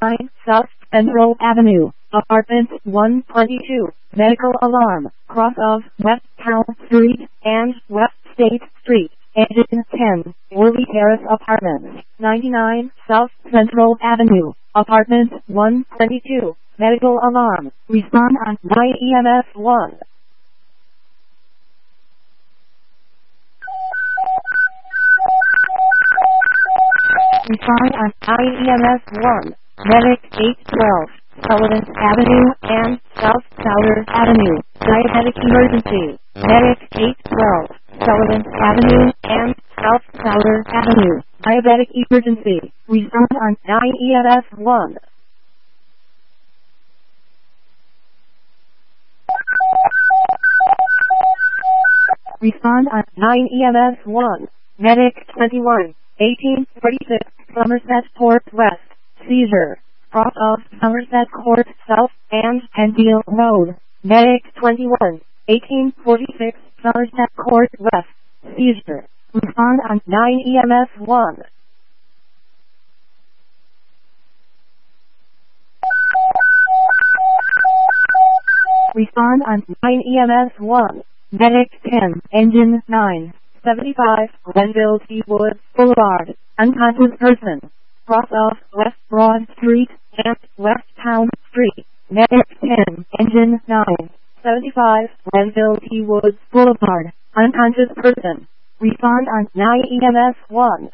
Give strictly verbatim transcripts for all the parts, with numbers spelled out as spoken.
ninety-nine South Central Avenue, Apartment one twenty-two, medical alarm, cross of West Town Street and West State Street. Engine ten, Worley Terrace Apartments, ninety-nine South Central Avenue, Apartment one twenty-two, medical alarm, respond on nine E M S one. Respond on nine E M S one, Medic eight twelve, Sullivan Avenue and South Fowler Avenue, diabetic emergency, Medic eight twelve, Sullivan Avenue and South Fowler Avenue, diabetic emergency, respond on nine E M S one. Respond on nine E M S one, Medic twenty-one, eighteen forty-six, Somerset Court West, seizure, cross of Somerset Court South and Penfield Road, Medic twenty-one, eighteen forty-six, Somerset Court West, seizure, respond on nine E M S one. Respond on nine E M S one, Medic ten, Engine nine, seventy-five, Glenville T. Woods Boulevard, unconscious person, cross of West Broad Street and West Town Street, Medic ten, Engine nine, seventy-five, Glenville T. Woods Boulevard, unconscious person, respond on nine E M S one.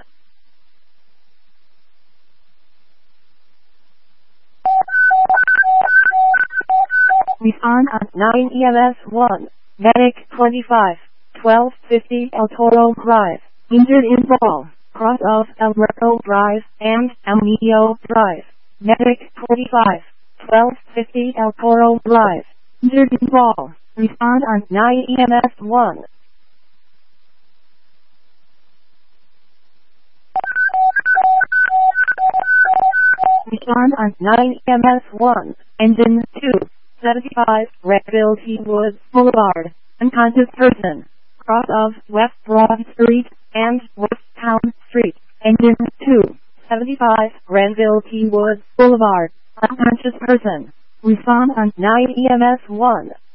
Respond on nine E M S one, Medic twenty-five, twelve fifty El Toro Drive, injured in fall, cross of El Merco Drive and El Nido Drive, Medic twenty-five, twelve fifty El Toro Drive, injured in fall, respond on nine E M S one. Respond on nine E M S one, Engine two, seventy-five, Redville T. Woods Boulevard, unconscious person, cross of West Broad Street and West Town Street, Engine two, seventy-five, Granville T. Woods Boulevard, unconscious person, respond on nine E M S one.